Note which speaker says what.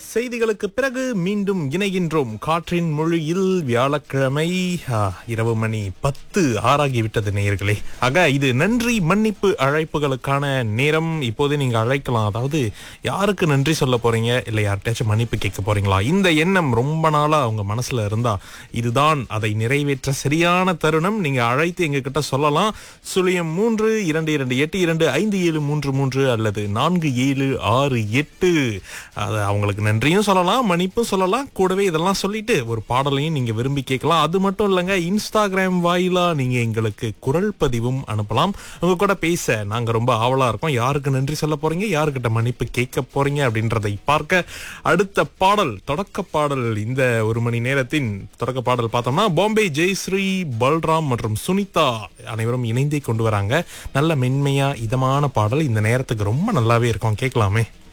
Speaker 1: செய்திகளுக்கு பிறகு மீண்டும் இணைகின்றோம். காற்றின் மொழியில் வியாழக்கிழமை இரவு மணி 10 ஆறாகிவிட்டது நேயர்களே. ஆக இது நன்றி மன்னிப்பு அழைப்புகளுக்கான நேரம். இப்போது நீங்க அழைக்கலாம். அதாவது யாருக்கு நன்றி சொல்ல போறீங்க, இல்லை யார்கிட்டயாச்சும் மன்னிப்பு கேட்க போறீங்களா? இந்த எண்ணம் ரொம்ப நாளா அவங்க மனசுல இருந்தா இதுதான் அதை நிறைவேற்ற சரியான தருணம். நீங்க அழைத்து எங்க கிட்ட சொல்லலாம். 0322282573 அல்லது 4768. அவங்களுக்கு நன்றியும் சொல்லலாம், மன்னிப்பும் சொல்லலாம். கூடவே இதெல்லாம் சொல்லிட்டு ஒரு பாடலையும் நீங்க விரும்பி கேட்கலாம். அது மட்டும் இல்லங்க, இன்ஸ்டாகிராம் வாயிலா நீங்க எங்களுக்கு குரல் பதிவும் அனுப்பலாம். உங்க கூட பேச நாங்க ரொம்ப ஆவலா இருக்கோம். யாருக்கு நன்றி சொல்ல போறீங்க, யாருக்கிட்ட மன்னிப்பு கேட்க போறீங்க அப்படின்றதை பார்க்க அடுத்த பாடல், தொடக்க பாடல், இந்த ஒரு மணி நேரத்தின் தொடக்க பாடல் பார்த்தோம்னா பாம்பே ஜெயஸ்ரீ, பல்ராம் மற்றும் சுனிதா அனைவரும் இணைந்தே கொண்டு வராங்க. நல்ல மென்மையா இதமான பாடல். இந்த நேரத்துக்கு ரொம்ப நல்லாவே இருக்கும். கேட்கலாமே.